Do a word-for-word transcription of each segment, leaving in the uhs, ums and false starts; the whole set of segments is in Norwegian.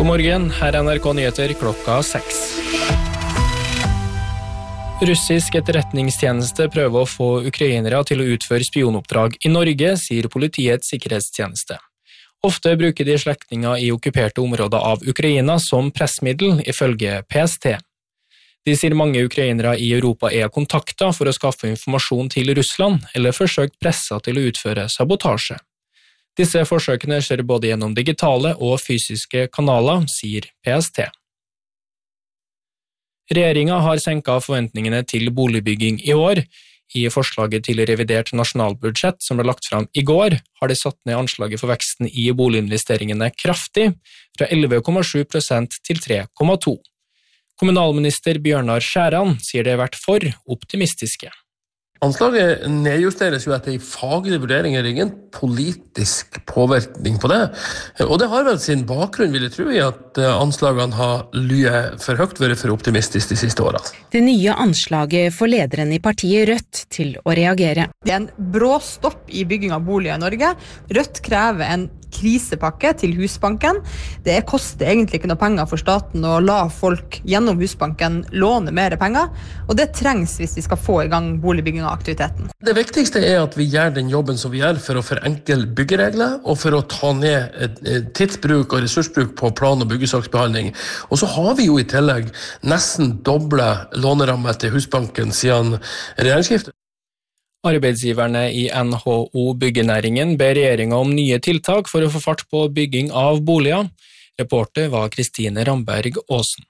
God morgen, her er N R K Nyheter klokka seks. Russisk etterretningstjeneste prøver å få ukrainere til å utføre spionoppdrag i Norge, sier politiets sikkerhetstjeneste. Ofte bruker de slektninger i okkuperte områder av Ukraina som pressmiddel, ifølge P S T. De sier mange ukrainere i Europa er kontaktet for å skaffe informasjon til Russland, eller forsøkt presset til å utføre sabotasje. Disse forsøkene skjer både gjennom digitale og fysiske kanaler, sier P S T. Regjeringen har senket forventningene til boligbygging i år. I forslaget til revidert nasjonalbudsjett som ble lagt fram i går, har de satt ned anslaget for veksten i boliginvesteringene kraftig, fra elleve komma sju prosent til tre komma to. Kommunalminister Bjørnar Skjæran sier det har vært for optimistiske. Anslaget nedjusteres jo etter faglige vurderinger, ingen politisk påvirkning på det. Og det har vel sin bakgrunn, vil jeg tro, i at anslagene har lyet for høyt, vært for optimistisk de siste årene. Det nye anslaget får lederen i partiet Rødt til å reagere. Det er en brå stopp i bygging av boliger i Norge. Rødt krever en krisepakke til Husbanken. Det koster egentlig ikke noe penger for staten å la folk gjennom Husbanken låne mer penger, og det trengs hvis vi skal få i gang boligbygging av aktiviteten. Det viktigste er at vi gjør den jobben som vi gjør for å forenkle byggeregler, og for å ta ned tidsbruk og ressursbruk på plan- og byggesaksbehandling. Og så har vi jo i tillegg nesten doble lånerammer til Husbanken siden regjeringsskiftet. Arbeidsgiverne i N H O Byggenæringen ber regjeringen om nye tiltak for å få fart på bygging av boliger. Reporter var Kristine Ramberg Aasen.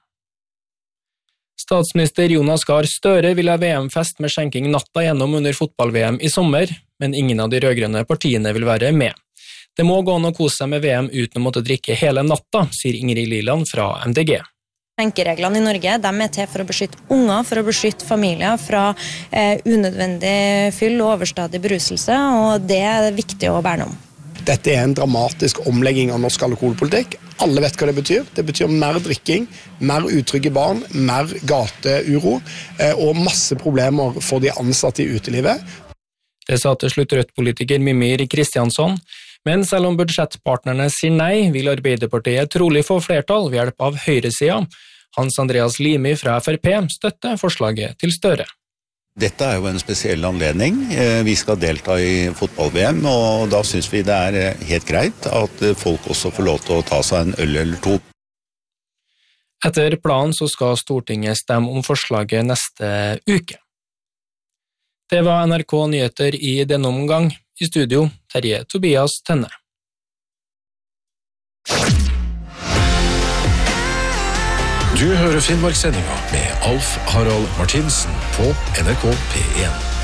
Statsminister Jonas Gahr Støre vil ha V M-fest med skjenking natta gjennom under fotball-V M i sommer, men ingen av de rødgrønne partiene vil være med. Det må gå an å kose seg med V M uten å måtte drikke hele natta, sier Ingrid Liland fra M D G. Skjenkereglene i Norge de er til for å beskytte unger, for å beskytte familier fra eh, unødvendig fyll og overstadig beruselse, og det er viktig å verne om. Dette er en dramatisk omlegging av norsk alkoholpolitikk. Alle vet hva det betyr. Det betyr mer drikking, mer utrygge barn, mer gateuro eh, og masse problemer for de ansatte i utelivet. Det sa til slutt Rødt-politiker Mimir Kristiansson. Men selv om budsjettpartnerne sier nei, vil Arbeiderpartiet trolig få flertall ved hjelp av høyresiden. Hans Andreas Limi fra F R P støtter forslaget til Støre. Dette er jo en spesiell anledning. Vi skal delta i fotball-V M, og da synes vi det er helt greit at folk også får lov til å ta seg en øl eller to. Etter planen så skal Stortinget stemme om forslaget neste uke. Det var N R K Nyheter i denne omgang. I studio, Terje Tobias Tenne. Du hører Finnmarkssendinga med Alf Harald Martinsen på N R K P en.